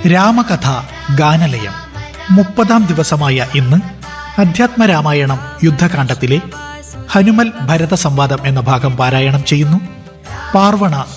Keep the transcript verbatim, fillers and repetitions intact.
രാമകഥ ഗാനലയം. മുപ്പതാം ദിവസമായ ഇന്ന് അധ്യാത്മരാമായണം യുദ്ധകാണ്ഡത്തിലെ ഹനുമൽ ഭരത സംവാദം എന്ന ഭാഗം പാരായണം ചെയ്യുന്നു പാർവണ